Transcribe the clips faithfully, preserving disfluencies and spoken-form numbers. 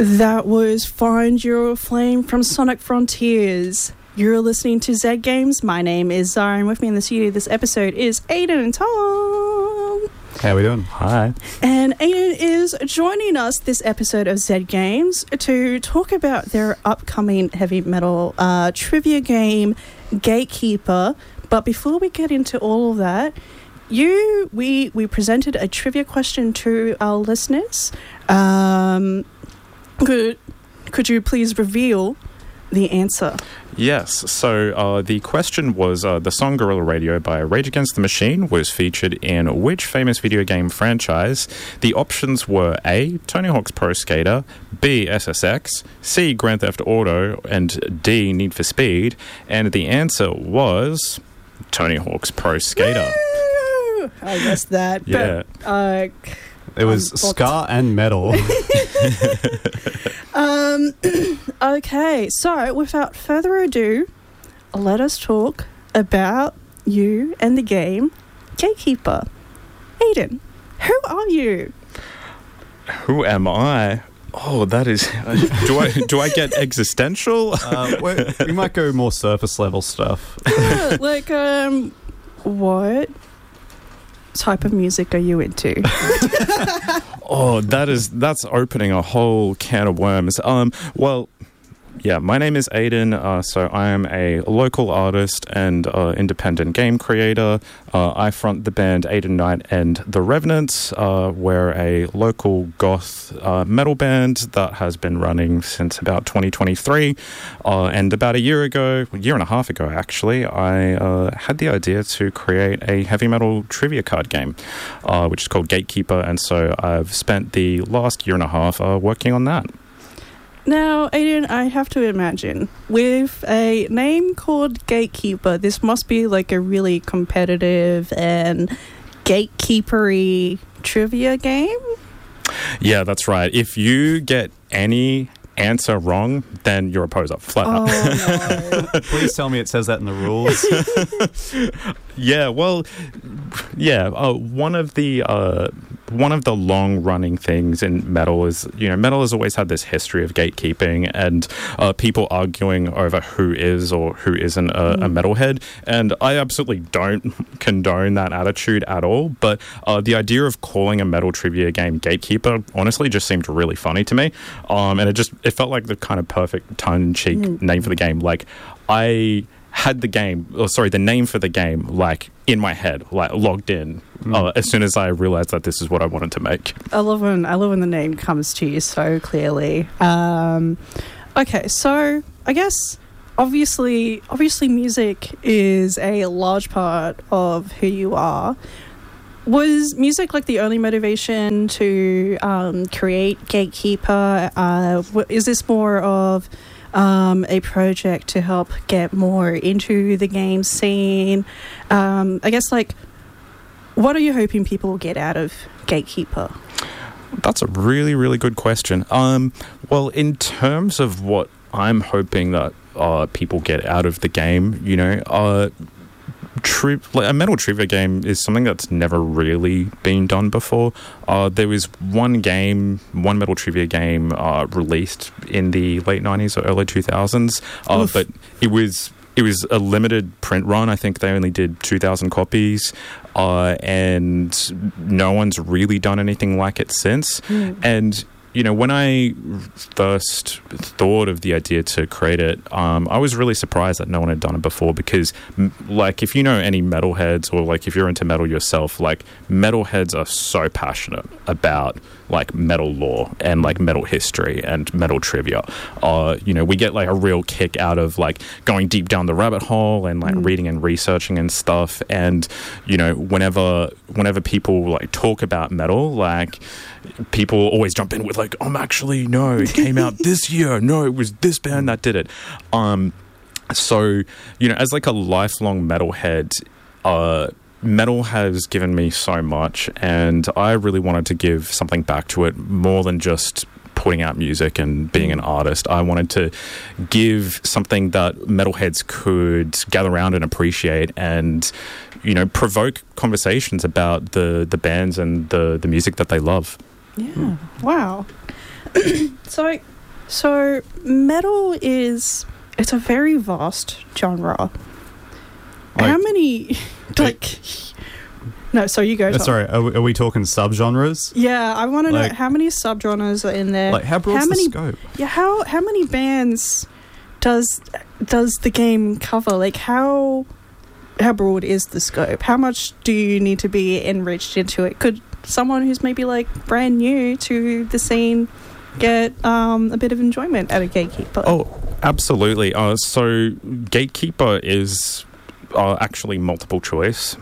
That was Find Your Flame from Sonic Frontiers. You're listening to Z Games. My name is Zara, and with me in the studio this episode is Aiden and Tom. How are we doing? Hi. And Aiden is joining us this episode of Z Games to talk about their upcoming heavy metal uh, trivia game, Gatekeeper. But before we get into all of that, you we we presented a trivia question to our listeners. Um, could could you please reveal the answer? Yes, so uh, the question was, uh, the song Guerrilla Radio by Rage Against the Machine was featured in which famous video game franchise? The options were A, Tony Hawk's Pro Skater, B, S S X, C, Grand Theft Auto, and D, Need for Speed. And the answer was Tony Hawk's Pro Skater. Woo! I guessed that. Yeah. But, uh, It was um, ska and metal. um, okay, so without further ado, let us talk about you and the game Gatekeeper. Aiden, who are you? Who am I? Oh, that is... do I do I get existential? uh, we, we might go more surface level stuff. Yeah, like, um, what type of music are you into? Oh, that is that's opening a whole can of worms. Um, well, yeah, my name is Aiden. Uh, so I am a local artist and uh, independent game creator. Uh, I front the band Aiden Knight and the Revenants. Uh, we're a local goth uh, metal band that has been running since about twenty twenty-three. Uh, and about a year ago, a year and a half ago, actually, I uh, had the idea to create a heavy metal trivia card game, uh, which is called Gatekeeper. And so I've spent the last year and a half uh, working on that. Now, Aiden, I have to imagine, with a name called Gatekeeper, this must be like a really competitive and gatekeepery trivia game? Yeah, that's right. If you get any answer wrong, then you're a poser, flat Oh, out. no. Please tell me it says that in the rules. Yeah, well, yeah. Uh, one of the uh, one of the long-running things in metal is, you know, metal has always had this history of gatekeeping and uh, people arguing over who is or who isn't a, mm. a metalhead. And I absolutely don't condone that attitude at all. But uh, the idea of calling a metal trivia game Gatekeeper honestly just seemed really funny to me, um, and it just it felt like the kind of perfect tongue-in-cheek mm. name for the game. Like, I had the game, or sorry, the name for the game, like, in my head, like, logged in, mm. uh, as soon as I realized that this is what I wanted to make. I love when, I love when the name comes to you so clearly. Um, okay, so I guess, obviously, obviously music is a large part of who you are. Was music like the only motivation to um, create Gatekeeper? Uh, is this more of um, a project to help get more into the game scene? Um, I guess, like, what are you hoping people will get out of Gatekeeper? That's a really, really good question. Um, well, in terms of what I'm hoping that uh, people get out of the game, you know, uh, Tri- like a metal trivia game is something that's never really been done before. Uh, there was one game, one metal trivia game uh, released in the late nineties or early two thousands, uh, but it was it was a limited print run. I think they only did two thousand copies, uh, and no one's really done anything like it since. Mm. And you know, when I first thought of the idea to create it, um, I was really surprised that no one had done it before because, m- like, if you know any metalheads or, like, if you're into metal yourself, like, metalheads are so passionate about, like, metal lore and, like, metal history and metal trivia. Uh, you know, we get, like, a real kick out of, like, going deep down the rabbit hole and, like, mm. reading and researching and stuff. And, you know, whenever whenever people, like, talk about metal, like, people always jump in with, like, um, actually, no, it came out this year. No, it was this band that did it. Um, so, you know, as, like, a lifelong metalhead, uh, metal has given me so much, and I really wanted to give something back to it more than just putting out music and being an artist. I wanted to give something that metalheads could gather around and appreciate and, you know, provoke conversations about the, the bands and the, the music that they love. Yeah. Wow. So So metal is it's a very vast genre. Like- How many like No, so you go. Uh, Tom. sorry, are we, are we talking subgenres? Yeah, I want to Like- know how many subgenres are in there. Like, how broad's how the many scope? Yeah, how how many bands does does the game cover? Like how how broad is the scope? How much do you need to be enriched into it? Could someone who's maybe like brand new to the scene get um, a bit of enjoyment out of Gatekeeper? Oh, absolutely. Uh, so Gatekeeper is uh, actually multiple choice.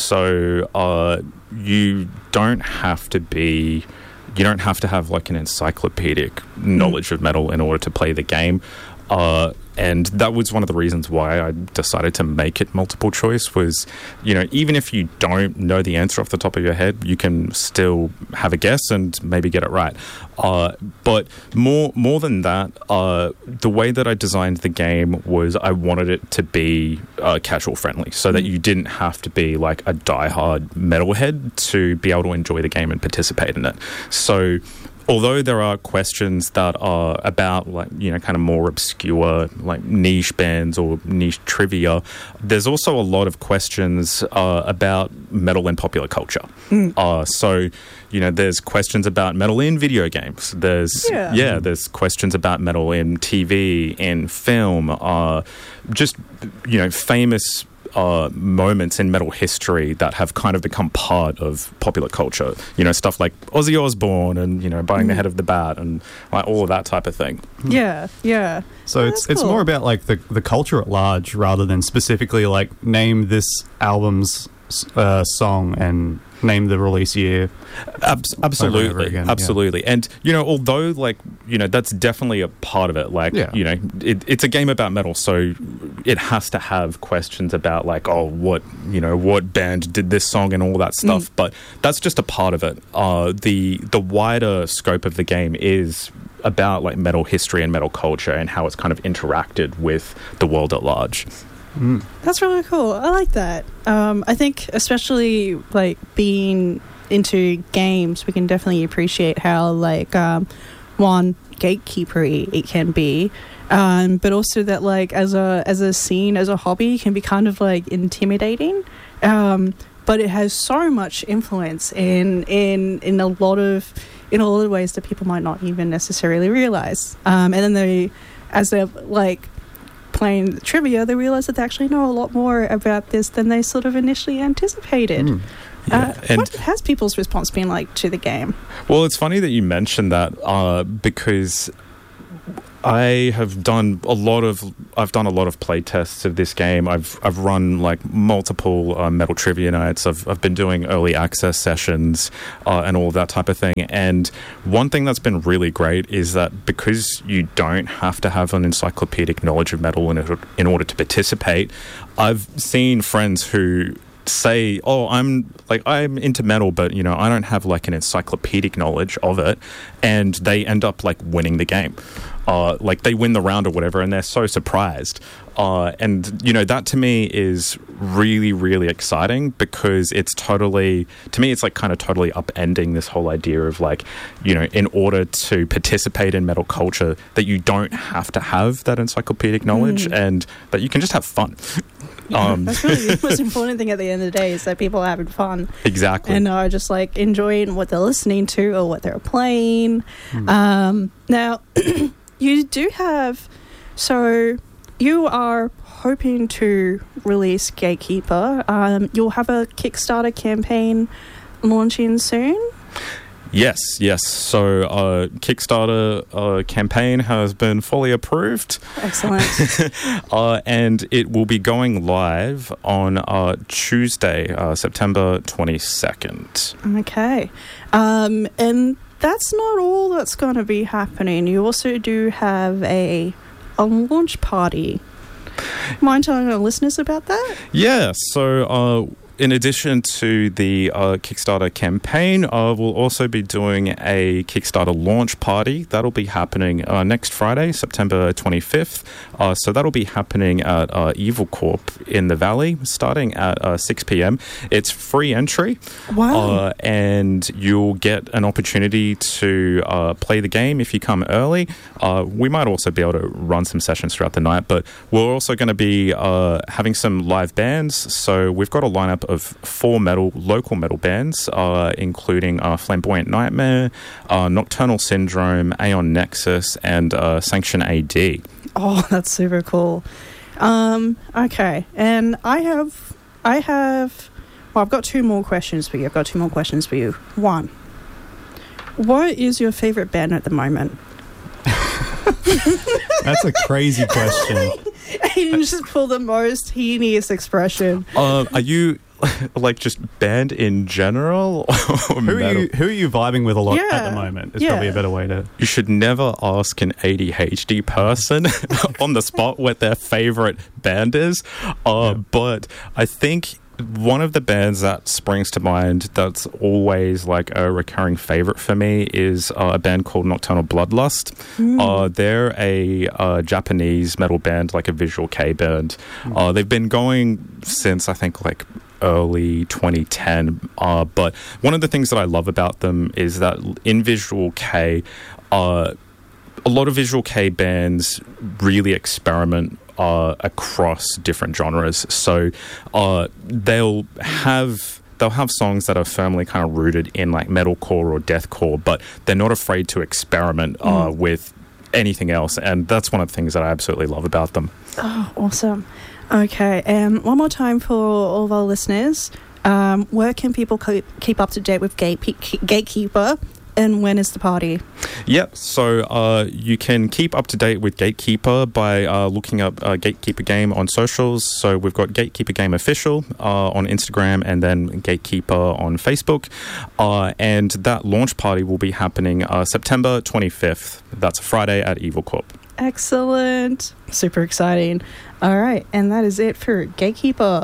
So uh, you don't have to be, you don't have to have like an encyclopedic knowledge of metal in order to play the game. Uh, and that was one of the reasons why I decided to make it multiple choice was, you know, even if you don't know the answer off the top of your head, you can still have a guess and maybe get it right. Uh, but more more than that, uh, the way that I designed the game was I wanted it to be uh, casual friendly so that you didn't have to be like a diehard metalhead to be able to enjoy the game and participate in it. So although there are questions that are about, like, you know, kind of more obscure, like niche bands or niche trivia, there's also a lot of questions uh, about metal and popular culture. Mm. Uh, so, you know, there's questions about metal in video games. There's yeah, yeah there's questions about metal in T V, in film, uh, just, you know, famous Uh, moments in metal history that have kind of become part of popular culture. You know, stuff like Ozzy Osbourne and, you know, biting mm. the head of the bat and like all of that type of thing. Yeah, yeah. So oh, it's cool. it's more about like the the culture at large rather than specifically like name this album's uh, song and name the release year. Abs- absolutely, again, absolutely. Yeah. And, you know, although, like, you know, that's definitely a part of it. Like, yeah. you know, it, it's a game about metal, so it has to have questions about, like, oh, what, you know, what band did this song and all that stuff. Mm. But that's just a part of it. Uh, the the wider scope of the game is about, like, metal history and metal culture and how it's kind of interacted with the world at large. Mm. That's really cool. I like that. Um, I think especially like being into games, we can definitely appreciate how like um, one gatekeepery it can be, um, but also that like as a as a scene, as a hobby, can be kind of like intimidating. Um, but it has so much influence in in in a lot of in a lot of ways that people might not even necessarily realize. Um, and then they, as they're like playing the trivia, they realize that they actually know a lot more about this than they sort of initially anticipated. Mm. Yeah, uh, and what has people's response been like to the game? Well, it's funny that you mentioned that uh, because I have done a lot of I've done a lot of play tests of this game. I've I've run like multiple uh, metal trivia nights. I've I've been doing early access sessions uh, and all of that type of thing. And one thing that's been really great is that because you don't have to have an encyclopedic knowledge of metal in order, in order to participate, I've seen friends who say, oh, I'm like I'm into metal, but you know I don't have like an encyclopedic knowledge of it, and they end up like winning the game. Uh, like they win the round or whatever, and they're so surprised. Uh, and, you know, that to me is really, really exciting because it's totally, to me, it's like kind of totally upending this whole idea of like, you know, in order to participate in metal culture, that you don't have to have that encyclopedic knowledge mm. and that you can just have fun. Yeah, um, that's really the most important thing at the end of the day is that people are having fun. Exactly. And are just like enjoying what they're listening to or what they're playing. Mm. Um, now, you do have, so you are hoping to release Gatekeeper. Um, you'll have a Kickstarter campaign launching soon? Yes, yes. So uh, Kickstarter uh, campaign has been fully approved. Excellent. uh, and it will be going live on uh, Tuesday, uh, September twenty-second. Okay. Um, and that's not all that's going to be happening. You also do have a, a launch party. Mind telling our listeners about that? Yeah, so... Uh, in addition to the uh, Kickstarter campaign, uh, we'll also be doing a Kickstarter launch party. That'll be happening uh, next Friday, September twenty-fifth. Uh, so that'll be happening at uh, Evil Corp in the Valley, starting at uh, six p.m. It's free entry. Wow. Uh, and you'll get an opportunity to uh, play the game if you come early. Uh, we might also be able to run some sessions throughout the night, but we're also going to be uh, having some live bands. So we've got a lineup of four metal local metal bands, uh, including uh, Flamboyant Nightmare, uh, Nocturnal Syndrome, Aeon Nexus, and uh, Sanction A D. Oh, that's super cool. Um, okay, and I have, I have, well, I've got two more questions for you. I've got two more questions for you. One, what is your favorite band at the moment? That's a crazy question. You just pull the most heeniest expression. Uh, are you like just band in general? Or Who are metal? you? Who are you vibing with a lot Yeah. at the moment? Is Yeah. probably a better way to. You should never ask an A D H D person on the spot what their favorite band is. Uh, Yeah. But I think one of the bands that springs to mind that's always like a recurring favorite for me is uh, a band called Nocturnal Bloodlust. Hmm. Uh, they're a uh, Japanese metal band, like a visual K band. Uh, they've been going since I think like early twenty ten. Uh, but one of the things that I love about them is that in visual K, uh, a lot of visual K bands really experiment uh, across different genres. So uh, they'll have they'll have songs that are firmly kind of rooted in like metalcore or deathcore, but they're not afraid to experiment uh, Mm. with anything else, and that's one of the things that I absolutely love about them. Oh, awesome. Okay, and one more time for all of our listeners. Um, where can people keep, keep up to date with Gate, Gatekeeper, and when is the party? Yep, so uh, you can keep up to date with Gatekeeper by uh, looking up uh, Gatekeeper Game on socials. So we've got Gatekeeper Game Official uh, on Instagram and then Gatekeeper on Facebook. Uh, and that launch party will be happening uh, September twenty-fifth. That's a Friday at Evil Corp. Excellent. Super exciting. All right, and that is it for Gatekeeper.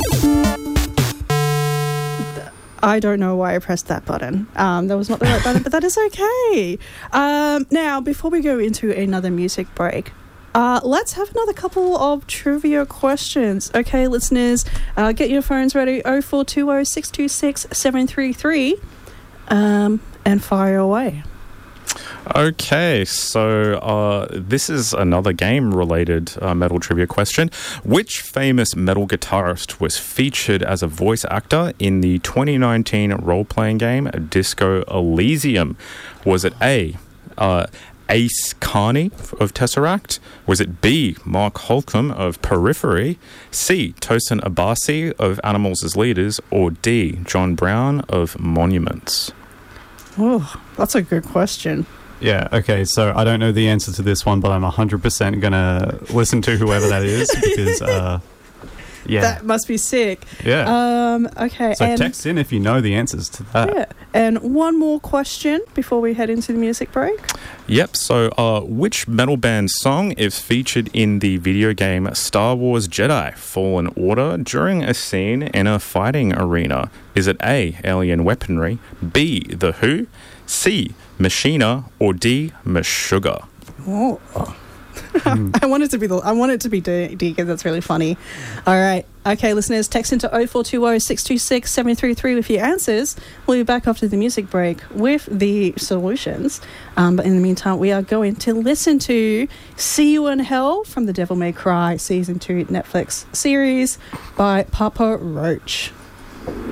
I don't know why I pressed that button. Um, that was not the right button, but that is okay. Um, now, before we go into another music break, uh, let's have another couple of trivia questions. Okay, listeners, uh, get your phones ready. oh four two oh, six two six, seven three three um, and fire away. Okay, so uh, this is another game-related uh, metal trivia question. Which famous metal guitarist was featured as a voice actor in the twenty nineteen role-playing game Disco Elysium? Was it A, uh, Ace Carney of Tesseract? Was it B, Mark Holcomb of Periphery? C, Tosin Abasi of Animals as Leaders? Or D, John Brown of Monuments? Oh, that's a good question. Yeah, okay, so I don't know the answer to this one, but I'm one hundred percent going to listen to whoever that is because, uh, yeah. That must be sick. yeah. Um, okay. so and text in if you know the answers to that. Yeah. And one more question before we head into the music break. Yep, so uh, which metal band song is featured in the video game Star Wars Jedi Fallen Order during a scene in a fighting arena? Is it A, Alien Weaponry, B, The Who, C, Machina, or D, Meshuggah? Oh. I want it to be the I want it to be D because that's really funny. All right. Okay, listeners, text into oh four two oh, six two six, seven three three with your answers. We'll be back after the music break with the solutions. Um, but in the meantime, we are going to listen to See You in Hell from the Devil May Cry Season two Netflix series by Papa Roach.